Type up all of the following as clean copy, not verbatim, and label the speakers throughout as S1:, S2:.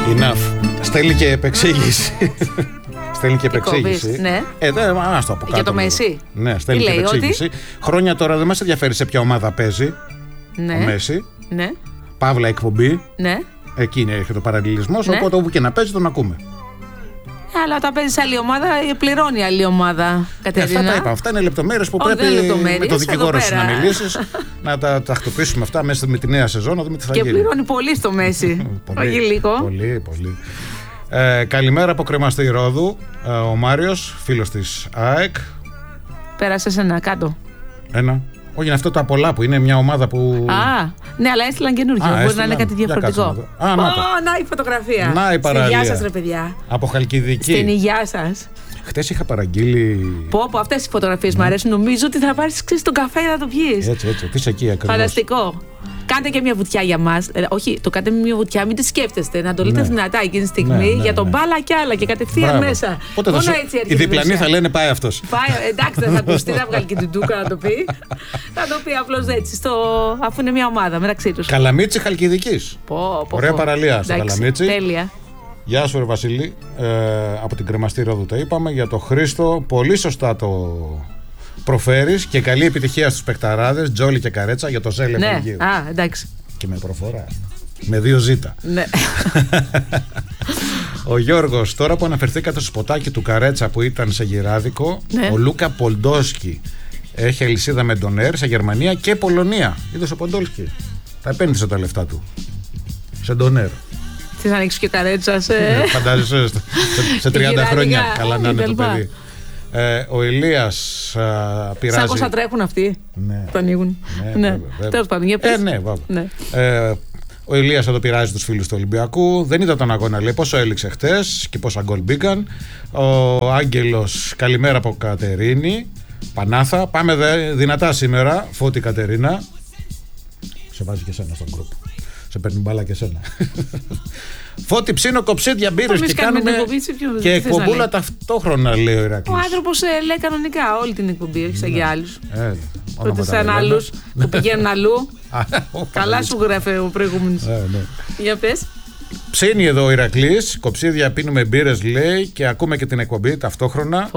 S1: Enough. Στέλνει και επεξήγηση. Στέλνει και επεξήγηση.
S2: Ναι.
S1: Ας το από κάτω.
S2: Για το Μέση.
S1: Ναι, στέλνει και επεξήγηση. Ότι... Χρόνια τώρα δεν μας ενδιαφέρει σε ποια ομάδα παίζει.
S2: Ναι.
S1: Ο Μέση.
S2: Ναι.
S1: Παύλα εκπομπή.
S2: Ναι.
S1: Εκεί έρχεται ο παραλληλισμός.
S2: Ναι.
S1: Οπότε όπου και να παίζει τον ακούμε.
S2: Αλλά όταν παίζει άλλη ομάδα, πληρώνει άλλη ομάδα. Κατερίνα.
S1: Αυτά τα είπα. Αυτά είναι λεπτομέρειες που πρέπει με το δικηγόρο σου να μιλήσεις. Να τα τακτοποιήσουμε αυτά μέσα με τη νέα σεζόν, να δούμε τι θα γίνει.
S2: Και πληρώνει πολύ στο Μέση. Όχι λίγο.
S1: Πολύ, πολύ. Καλημέρα από Κρεμαστή Ρόδου. Ο Μάριος, φίλος της ΑΕΚ.
S2: Πέρασε ένα κάτω.
S1: Ένα. Όχι, είναι αυτό το πολλά που είναι μια ομάδα που.
S2: Ναι, αλλά έστειλαν καινούργιο. Μπορεί να είναι κάτι διαφορετικό. Να η φωτογραφία.
S1: Να η παραλία.
S2: Στην υγεία σας, ρε παιδιά.
S1: Από Χαλκιδική.
S2: Στην υγεία σας.
S1: Χτες είχα παραγγείλει.
S2: Αυτές οι φωτογραφίες μου αρέσουν. Νομίζω ότι θα πάρεις τον καφέ να το πιείς.
S1: Έτσι, τι εκεί ακριβώς.
S2: Φανταστικό. Κάντε και μια βουτιά για μας. Όχι, το κάντε μια βουτιά, μην τη σκέφτεστε. Να το λέτε δυνατά εκείνη τη στιγμή για τον μπάλα και άλλα και κατευθείαν μέσα.
S1: Πότε
S2: μόνο έτσι
S1: οι διπλανοί θα λένε πάει αυτός.
S2: Εντάξει, δεν θα ακουστεί, θα βγάλει και την ντούκα να το πει. Θα το πει απλώς έτσι, αφού είναι μια ομάδα μεταξύ τους.
S1: Καλαμίτσι Χαλκιδικής. Ωραία παραλία στο Καλαμίτσι.
S2: Τέλεια.
S1: Γεια σου, ρε Βασίλη. Από την Κρεμαστή Ρόδου τα είπαμε. Για το Χρήστο, πολύ σωστά το προφέρεις και καλή επιτυχία στους παιχταράδες, Τζόλι και Καρέτσα, για το Ζέλε Βελγίου.
S2: Εντάξει.
S1: Και με προφορά. Με 2 ζήτα.
S2: Ναι.
S1: Ο Γιώργος, τώρα που αναφερθήκατε στο σποτάκι του Καρέτσα που ήταν σε γυράδικο, ο Λούκα Πολντόσκι έχει αλυσίδα με Ντονέρ σε Γερμανία και Πολωνία. Είδες ο Ποντόλσκι. Τα επένδυσε τα λεφτά του. Σε Ντονέρ.
S2: Τι θα ανοίξει και Καρέτσα
S1: φαντάζεσαι σε 30 χρόνια. Καλά να είναι το παιδί. Ο Ηλίας πειράζει.
S2: Σαν όσα τρέχουν αυτοί.
S1: Ναι.
S2: Το ανοίγουν. Ναι. Τέλος πάντων, για πες.
S1: Ναι. Ο Ηλίας εδώ πειράζει τους φίλους του Ολυμπιακού. Δεν είδα τον αγώνα, λέει, πόσο έληξε χτες και πόσα γκολ μπήκαν. Ο Άγγελος, καλημέρα από Κατερίνη. Πανάθα, πάμε δυνατά σήμερα. Φώτη Κατερίνα. Σε βάζει και εσένα στον γκρουπ. Σε παίρνει μπάλα και εσένα. Φώτη, ψήνω κοψίδια μπύρες και κάνουμε και εκπομπούλα ταυτόχρονα, λέει ο Ηρακλής.
S2: Ο άνθρωπος λέει κανονικά όλη την εκπομπή, όχι σαν για άλλους. Ότι σαν άλλους που πηγαίνουν αλλού. Καλά σου γράφει ο προηγούμενος. Για πες.
S1: Ψήνει εδώ ο Ηρακλής, κοψίδια πίνουμε μπύρες, λέει, και ακούμε και την εκπομπή ταυτόχρονα.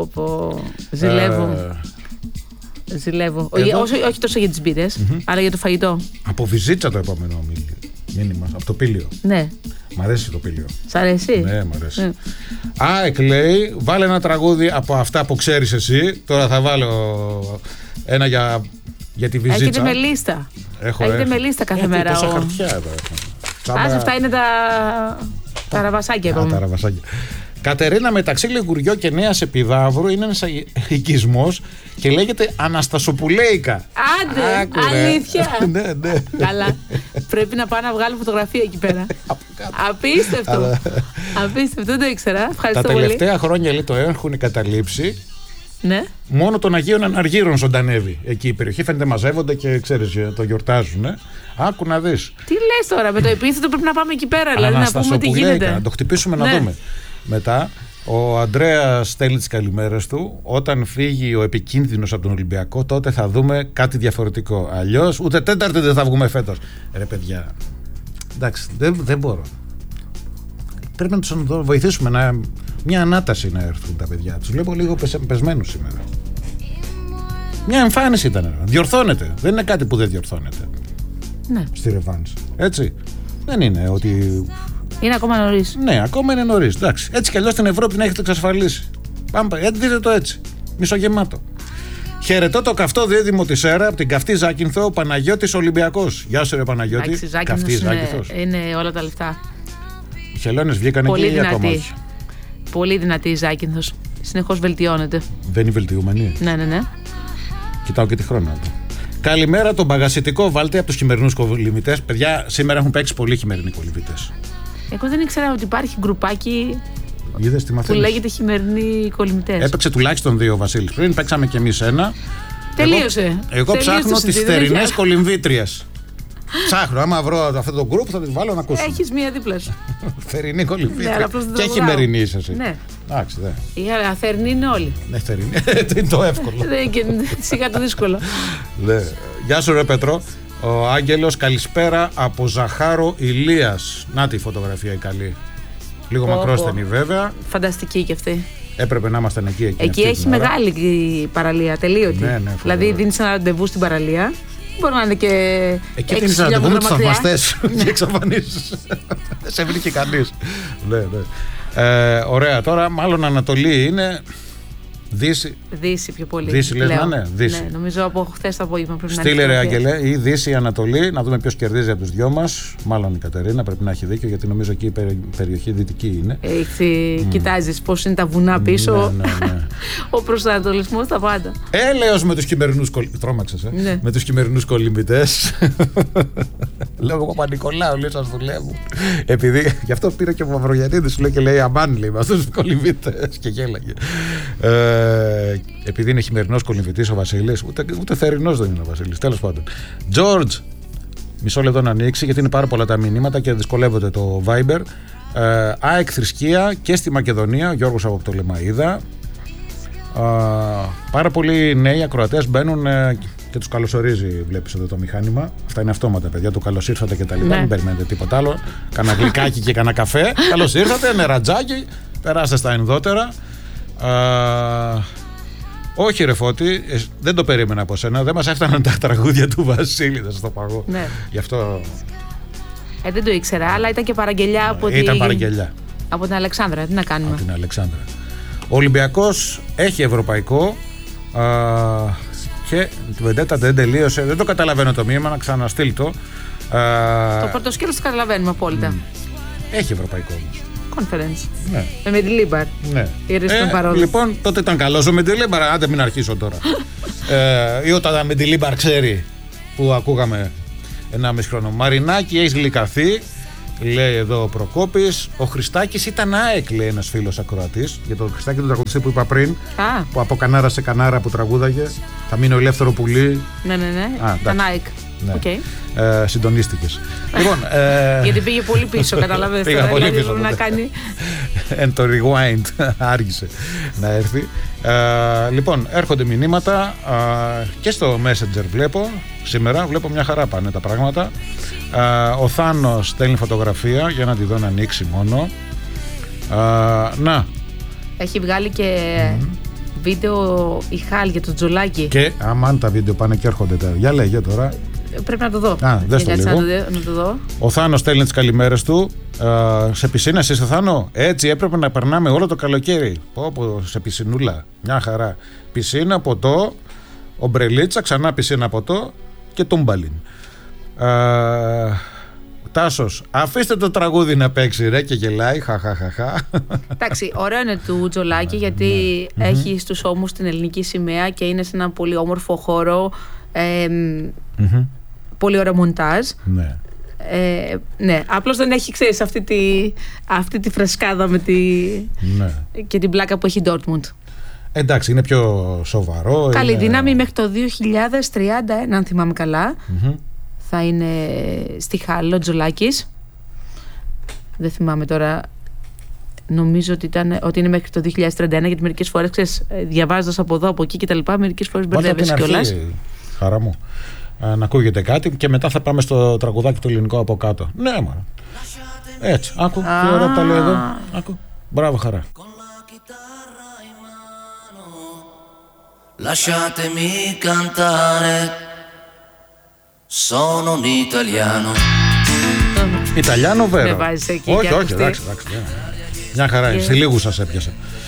S2: Ζηλεύω. Όχι τόσο για τις μπύρες, αλλά για το φαγητό.
S1: Από Βυζίτσα το επόμενο μήνυμα, από το Πήλιο.
S2: Ναι.
S1: Μ' αρέσει το Πήλιο.
S2: Σ' αρέσει?
S1: Ναι, μ' αρέσει. ΑΕΚ, λέει, βάλε ένα τραγούδι από αυτά που ξέρεις εσύ. Τώρα θα βάλω ένα για τη Βυζίτσα.
S2: Έχετε με λίστα. Έχετε με λίστα κάθε μέρα.
S1: Τόσα χαρτιά εδώ έχουμε.
S2: Αυτά είναι τα ραβασάκια.
S1: Τα ραβασάκια. Κατερίνα, μεταξύ Λιγουριό και Νέας Επιδαύρου είναι ένας οικισμός και λέγεται Αναστασοπουλέικα.
S2: Άντε, αλήθεια.
S1: Ναι.
S2: Καλά. Πρέπει να πάω να βγάλω φωτογραφία εκεί πέρα. Απίστευτο. Απίστευτο, δεν το ήξερα. Ευχαριστώ πολύ.
S1: Τα τελευταία χρόνια, λέει, το έχουν καταλήψει.
S2: Ναι.
S1: Μόνο των Αγίων Αναργύρων ζωντανεύει εκεί η περιοχή. Φαίνεται μαζεύονται και ξέρεις, το γιορτάζουν. Άκου να δεις.
S2: Τι λες τώρα, με το επίθετο πρέπει να πάμε εκεί πέρα. Δηλαδή να πούμε τι γίνεται.
S1: Να το χτυπήσουμε να δούμε. Μετά, ο Ανδρέας στέλνει τις καλημέρες του. Όταν φύγει ο επικίνδυνος από τον Ολυμπιακό, τότε θα δούμε κάτι διαφορετικό. Αλλιώς, ούτε Τέταρτη δεν θα βγούμε φέτος. Ρε παιδιά, εντάξει, δεν μπορώ. Πρέπει να τους βοηθήσουμε, μια ανάταση να έρθουν τα παιδιά. Τους βλέπω λίγο πεσμένους σήμερα. Μια εμφάνιση ήταν. Διορθώνεται. Δεν είναι κάτι που δεν διορθώνεται.
S2: Ναι.
S1: Στη ρεβάνς. Έτσι. Δεν είναι ότι.
S2: Είναι ακόμα νωρίς.
S1: Ναι, ακόμα είναι νωρίς. Εντάξει. Έτσι κι αλλιώς στην Ευρώπη την έχετε εξασφαλίσει. Πάμε, δείτε το έτσι. Μισογεμάτο. Χαιρετώ το καυτό δίδυμο της ΕΡΑ από την καυτή Ζάκυνθο, ο Παναγιώτης Ολυμπιακός. Γεια σου, ρε Παναγιώτη. Καυτή Ζάκυνθος.
S2: Είναι όλα τα λεφτά.
S1: Οι χελώνες βγήκαν εκεί ή ακόμα όχι?
S2: Πολύ δυνατή η Ζάκυνθος. Συνεχώς βελτιώνεται.
S1: Δεν είναι βελτιωμένη.
S2: Ναι.
S1: Κοιτάω και τη χρόνο. Καλημέρα, τον μπαγασιτικό βάλτε από τους χειμερινούς κολυμβητές. Παιδιά, σήμερα έχουν παίξει πολλοί χειμερινοί κολυμβητές. Εγώ
S2: δεν ήξερα ότι υπάρχει γκρουπάκι
S1: που
S2: λέγεται χειμερινοί κολυμβητές.
S1: Έπαιξε τουλάχιστον 2 ο Βασίλης. Πριν παίξαμε κι εμείς ένα.
S2: Τελείωσε.
S1: Εγώ ψάχνω τις θερινές κολυμβήτριες. Ψάχνω, άμα βρω αυτό το γκρουπ θα τις βάλω να ακούσω.
S2: Έχεις μία δίπλα σου.
S1: Θερινή κολυμβήτρια. Και χειμερινή είσαι εσύ.
S2: Ναι.
S1: Εντάξει,
S2: η θερινή είναι όλοι.
S1: Ναι, θερινή. Είναι το εύκολο.
S2: Σιγά το δύσκολο.
S1: Γεια σου, ρε Πέτρο. Ο Άγγελος, καλησπέρα από Ζαχάρο Ηλίας. Να τη φωτογραφία η καλή. Λίγο μακρόστενη βέβαια.
S2: Φανταστική κι αυτή.
S1: Έπρεπε να ήμασταν εκεί.
S2: Εκεί έχει μεγάλη παραλία, τελείωτη.
S1: Ναι,
S2: δηλαδή δίνεις ένα ραντεβού στην παραλία. Μπορεί να είναι και.
S1: Εκεί δίνεις ένα ραντεβού με τους θαυμαστές και εξαφανίζεις. Δεν σε βρήκε κανείς. Ναι. Ωραία, τώρα μάλλον Ανατολή είναι.
S2: Δύση πιο πολύ.
S1: Δύση λες να είναι.
S2: Ναι, νομίζω από χθες το απόγευμα πρέπει να είναι.
S1: Στείλε ρε Αγγελέ, ή Δύση ή Ανατολή, να δούμε ποιος κερδίζει από τους δυο μας. Μάλλον η Κατερίνα πρέπει να έχει δίκιο, γιατί νομίζω εκεί η περιοχή δυτική είναι.
S2: Κοιτάζεις πώς είναι τα βουνά πίσω.
S1: Ναι.
S2: Ο προσανατολισμός τα πάντα.
S1: Έλεος με τους χειμερινούς τρόμαξες,
S2: ναι.
S1: Με τους χειμερινούς κολυμπητές. Λέω εγώ Παπα-Νικολάου, λέει σας δουλεύουν. Επειδή γι' αυτό πήρε και ο Μαυρογιαννίδης, σου λέει και λέει αμάν, λέει με αυτούς τους κολυμπητές και γέλαγε. Επειδή είναι χειμερινός κολυμβητής ο Βασίλης, ούτε θερινός δεν είναι ο Βασίλης. Τέλος πάντων. George, μισό λεπτό να ανοίξει, γιατί είναι πάρα πολλά τα μηνύματα και δυσκολεύονται το Viber. ΑΕΚ θρησκεία και στη Μακεδονία, Γιώργος από Πτολεμαΐδα. Πάρα πολλοί νέοι ακροατές μπαίνουν και τους καλωσορίζει. Βλέπεις εδώ το μηχάνημα. Αυτά είναι αυτόματα, παιδιά. Το καλώς ήρθατε και τα λοιπά. Μην περιμένετε τίποτα άλλο. Κάνα γλυκάκι και κάνα καφέ. Καλώς ήρθατε, νερατζάκι. Περάστε στα ενδότερα. Όχι ρε Φώτη, δεν το περίμενα από σένα. Δεν μας έφταναν τα τραγούδια του Βασίλη, θα σας το παγώ.
S2: Ναι.
S1: Γι' αυτό.
S2: Δεν το ήξερα, αλλά ήταν και παραγγελιά από
S1: Ήταν παραγγελιά.
S2: Από την Αλεξάνδρα, τι να κάνουμε.
S1: Από την Αλεξάνδρα. Ο Ολυμπιακός έχει ευρωπαϊκό και την βεντέτα δεν τελείωσε. Δεν το καταλαβαίνω το μήνυμα, να ξαναστείλει το.
S2: Το πρώτο σκέλος το καταλαβαίνουμε απόλυτα.
S1: Έχει ευρωπαϊκό όμως.
S2: Conference.
S1: Ναι.
S2: Με Μεντιλίμπαρ.
S1: Ναι. Λοιπόν, τότε ήταν καλός ο Μεντιλίμπαρ. Άντε μην αρχίσω τώρα. Ή όταν ο Μεντιλίμπαρ ξέρει που ακούγαμε 1,5 χρόνο. Μαρινάκι, έχεις γλυκαθεί. Λέει εδώ ο Προκόπης. Ο Χριστάκης ήταν ΑΕΚ, λέει ένας φίλος ακροατής. Για τον Χριστάκη τον τραγουδιστή που είπα πριν. Που από κανάρα σε κανάρα που τραγούδαγε. Θα μείνω ελεύθερο πουλί.
S2: Ναι. Ήταν ΑΕΚ.
S1: Ναι. Okay. Συντονίστηκες. Λοιπόν,
S2: γιατί πήγε πολύ πίσω, καταλαβαίνετε.
S1: Πήγα πολύ πίσω.
S2: Να κάνει.
S1: Το rewind άργησε να έρθει. Λοιπόν, έρχονται μηνύματα και στο Messenger βλέπω. Σήμερα βλέπω μια χαρά πάνε τα πράγματα. Ο Θάνος στέλνει φωτογραφία για να τη δω να ανοίξει μόνο. Να.
S2: Έχει βγάλει και βίντεο η Χάλ για το τζολάκι. Και
S1: αμάν τα βίντεο πάνε και έρχονται τώρα. Για λέγε τώρα.
S2: Πρέπει να το δω.
S1: Δες το λίγο.
S2: Να το δω.
S1: Ο Θάνος στέλνει τις καλημέρες του. Σε πισίνα εσύ στο Θάνο. Έτσι έπρεπε να περνάμε όλο το καλοκαίρι. Πω σε πισινούλα. Μια χαρά. Πισίνα, ποτό, ομπρελίτσα, ξανά πισίνα, ποτό και τούμπαλιν. Τάσος, αφήστε το τραγούδι να παίξει ρε, και γελάει. Χαχαχαχα.
S2: Εντάξει, ωραίο είναι του τζολάκι γιατί έχει στους ώμους την ελληνική σημαία και είναι σε ένα πολύ όμορφο χώρο. Πολύ ωραίο μοντάζ.
S1: Ναι.
S2: Ναι, απλώς δεν έχει, ξέρεις, αυτή τη φρεσκάδα με και την πλάκα που έχει η Dortmund.
S1: Εντάξει, είναι πιο σοβαρό.
S2: Καλή δύναμη μέχρι το 2031, αν θυμάμαι καλά. Θα είναι στη Χάλο Τζολάκης. Δεν θυμάμαι τώρα. Νομίζω ότι είναι μέχρι το 2031, γιατί μερικές φορές, ξέρεις, διαβάζοντας από εδώ, από εκεί και τα λοιπά, μερικές φορές μπερδεύεσαι κιόλας.
S1: Χαρά μου. Να ακούγεται κάτι και μετά θα πάμε στο τραγουδάκι το ελληνικό από κάτω. Ναι, μάνα. Έτσι. Άκου. Τι ωραία που τα λέω εδώ. Άκου. Μπράβο, χαρά.
S3: Lasciatemi cantare, sono un italiano.
S1: Ιταλιάνο βέρο.
S2: Με βάζεις εκεί.
S1: Όχι, εντάξει. Μια χαρά είναι. Σε λίγους σας έπιασα.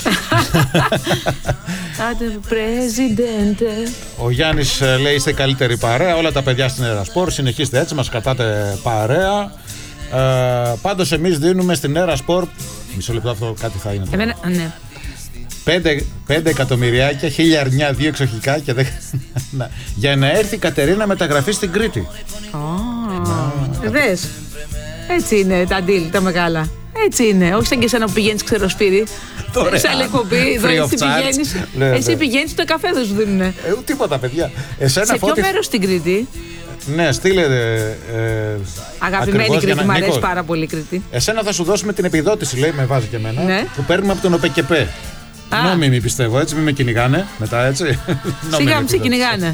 S1: Ο Γιάννης λέει είστε καλύτερη παρέα. Όλα τα παιδιά στην Ερασπορ. Συνεχίστε έτσι, μας κρατάτε παρέα. Πάντως εμείς δίνουμε στην Ερασπορ. Μισό λεπτό, αυτό κάτι θα είναι.
S2: Εμένα, ναι.
S1: 5 εκατομμυριάκια, 1.000 αρνιά, 2 εξοχικά και για να έρθει η Κατερίνα μεταγραφή στην Κρήτη.
S2: Δες. Έτσι είναι τα deal, τα μεγάλα. Έτσι είναι. Όχι σαν και εσένα που πηγαίνεις ξεροσπίτι. Σε άλλη εκπομπή. Εσύ πηγαίνεις, το καφέ δεν σου δίνουνε.
S1: Τίποτα, παιδιά.
S2: Σε ποιο μέρος στην Κρήτη?
S1: Ναι, στείλε.
S2: Αγαπημένη Κρήτη, μου αρέσει πάρα πολύ η Κρήτη.
S1: Εσένα θα σου δώσουμε την επιδότηση, λέει, με βάζει και εμένα. Που παίρνουμε από τον ΟΠΕΚΕΠΕ. Νόμιμη πιστεύω, έτσι, μην με κυνηγάνε μετά, έτσι.
S2: Σιγά μην σε κυνηγάνε.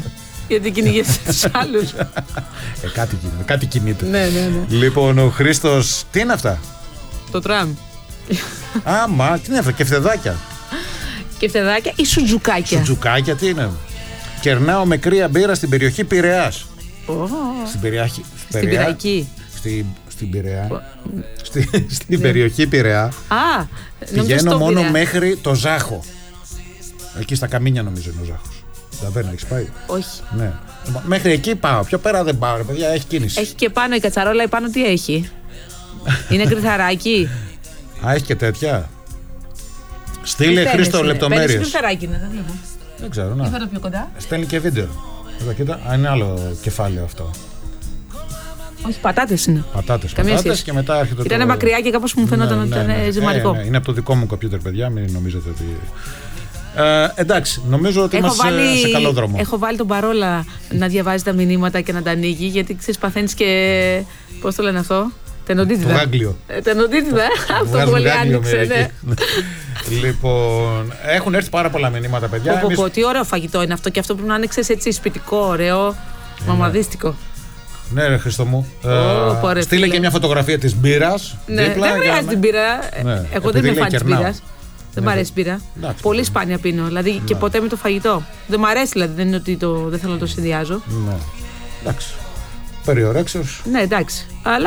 S2: Γιατί κυνηγέσαι τους άλλους.
S1: Κάτι κινείται.
S2: Ναι.
S1: Λοιπόν, ο Χρήστος, τι είναι αυτά?
S2: Το τραμ.
S1: Μα τι είναι αυτά, κεφτεδάκια?
S2: Κεφτεδάκια ή σουτζουκάκια?
S1: Σουτζουκάκια τι είναι? Κερνάω με κρύα μπύρα στην περιοχή Πειραιάς. Στην
S2: Πειραϊκή.
S1: Στην Πειραιά. Στην περιοχή Πειραιά. Πηγαίνω μόνο μέχρι το Ζάχο. Εκεί στα Καμίνια νομίζω είναι ο Ζάχος. Δεν έχεις πάει?
S2: Όχι.
S1: Ναι. Μέχρι εκεί πάω. Πιο πέρα δεν πάω, ρε παιδιά, έχει κίνηση.
S2: Έχει και πάνω η κατσαρόλα, πάνω τι έχει? Είναι κρυθαράκι?
S1: Έχει και τέτοια. Στείλε Χρήστο λεπτομέρειες.
S2: Παίρνεις κρυθαράκι, δεν βλέπω.
S1: Δεν ξέρω, να.
S2: Πιο κοντά.
S1: Στέλνει και βίντεο. Κοίτα, είναι άλλο κεφάλαιο αυτό.
S2: Όχι, πατάτες είναι.
S1: Πατάτες και μετά έρχεται.
S2: Ήταν μακριά και κάπως μου φαινόταν ότι ήταν ζυμαρικό.
S1: Είναι από το δικό μου κομπιούτερ, παιδιά, μην νομίζετε ότι. Εντάξει, νομίζω ότι είμαστε σε καλό δρόμο.
S2: Έχω βάλει τον Παρόλα να διαβάζει τα μηνύματα και να τα ανοίγει, γιατί ξέρεις, παθαίνεις και. Πώς το λένε αυτό? Τενοντίτιδα.
S1: Το γάγκλιο.
S2: Τενοντίτιδα. Αυτό πολύ άνοιξε, ναι.
S1: Λοιπόν, έχουν έρθει πάρα πολλά μηνύματα, παιδιά.
S2: Τι ωραίο φαγητό είναι αυτό, και αυτό πρέπει να είναι, ξέρεις, έτσι σπιτικό, ωραίο, μαμαδίστικο.
S1: Ναι, ρε Χριστό μου. Στείλε και μια φωτογραφία της μπύρας.
S2: Ναι, δεν χρειάζεται την μπύρα. Εγώ δεν είμαι φαν της μπύρας. Δεν μ' αρέσει η μπύρα. Πολύ σπάνια πίνω. Δηλαδή και ποτέ με το φαγητό. Δεν μ' αρέσει, δηλαδή. Δεν είναι ότι δεν θέλω να το συνδυάζω.
S1: Ναι. Εντάξει. Περιορέξεως.
S2: Ναι, εντάξει. Αλλά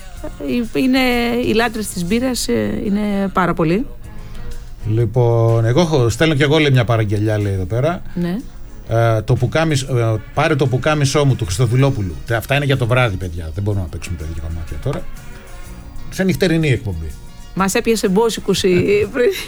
S2: οι λάτρες της μπύρας είναι πάρα πολλοί.
S1: Λοιπόν, στέλνω κι εγώ μια παραγγελιά, λέει εδώ πέρα.
S2: Ναι.
S1: Πάρε το πουκάμισό μου του Χριστοδουλόπουλου. Αυτά είναι για το βράδυ, παιδιά. Δεν μπορούμε να παίξουμε τα ίδια κομμάτια τώρα. Σε νυχτερινή εκπομπή.
S2: Μας έπιασε μπόσικους η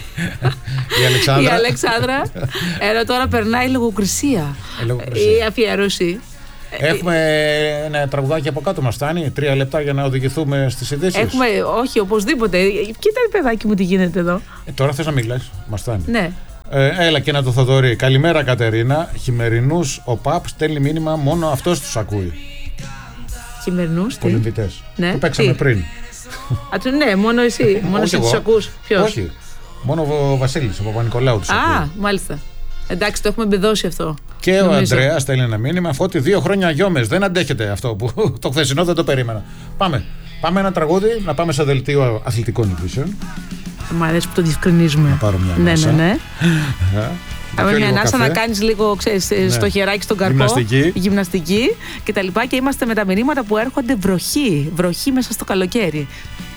S2: Αλεξάνδρα. Ενώ τώρα περνάει η λογοκρισία. Η αφιέρωση.
S1: Έχουμε ένα τραγουδάκι από κάτω, μας φτάνει 3 λεπτά για να οδηγηθούμε στις ειδήσεις.
S2: Όχι, οπωσδήποτε. Κοίτα, παιδάκι μου, τι γίνεται εδώ.
S1: Τώρα θες να μιλάς, μας φτάνει.
S2: Ναι.
S1: Έλα και να το Θοδωρή. Καλημέρα, Κατερίνα. Χειμερινούς ο ΠΑΠ στέλνει μήνυμα, μόνο αυτός τους ακούει.
S2: Χειμερινούς, τι?
S1: Κολυμβητές.
S2: Ναι,
S1: που παίξαμε πριν.
S2: Ναι, μόνο εσύ. Μόνο εσύ τους ακούς. Ποιος?
S1: Όχι. Μόνο ο Βασίλης, ο Παπα-Νικολάου τους ακούει.
S2: Μάλιστα. Εντάξει, το έχουμε μπεδώσει αυτό.
S1: Και νομίζω. Ο Ανδρέας στέλνει ένα μήνυμα. Φώτη, 2 χρόνια γιόμες. Δεν αντέχετε αυτό που το χθεσινό δεν το περίμενα. Πάμε ένα τραγούδι, να πάμε σε δελτίο αθλητικών ειδήσεων.
S2: Μ' αρέσει που το διευκρινίζουμε.
S1: Να πάρω μια ανάσα.
S2: Ναι. Πάμε μια ανάσα να κάνεις λίγο, ξέρεις, στο χεράκι, στον καρπό.
S1: Γυμναστική
S2: κτλ. Και είμαστε με τα μηνύματα που έρχονται βροχή. Βροχή μέσα στο καλοκαίρι.